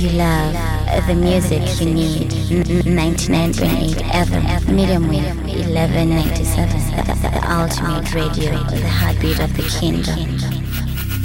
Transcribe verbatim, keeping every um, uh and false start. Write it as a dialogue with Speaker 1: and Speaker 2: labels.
Speaker 1: You love the music you need. ninety-nine point eight F M, medium wave, eleven ninety-seven. The, the ultimate radio, the heartbeat of the kingdom.